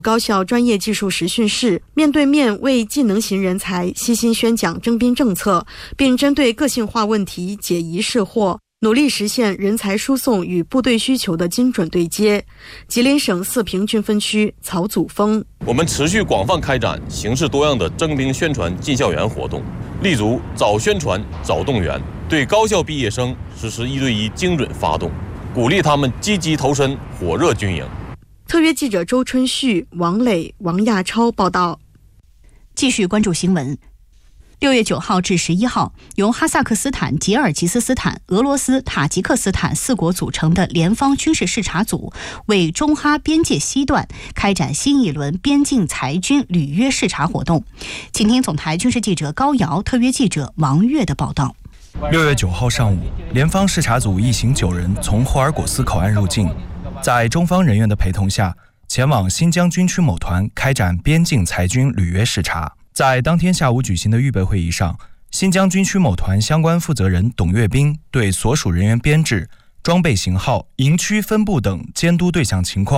高校专业技术实训室面对面为技能型人才悉心宣讲征兵政策，并针对个性化问题解疑释惑，努力实现人才输送与部队需求的精准对接。吉林省四平军分区曹祖峰： 我们持续广泛开展形式多样的征兵宣传进校园活动，立足早宣传早动员，对高校毕业生实施1对1精准发动，鼓励他们积极投身火热军营。 特约记者周春旭、王磊、王亚超报道。 继续关注新闻。6月9号至11号，由哈萨克斯坦、吉尔吉斯斯坦、俄罗斯、塔吉克斯坦4国组成的联方军事视察组，为中哈边界西段开展新一轮边境裁军履约视察活动。请听总台军事记者高瑶、特约记者王悦的报道。 6月9号上午，联方视察组一行9人从霍尔果斯口岸入境，在中方人员的陪同下，前往新疆军区某团开展边境裁军履约视察。在当天下午举行的预备会议上，新疆军区某团相关负责人董阅兵对所属人员编制、装备型号、营区分布等监督对象情况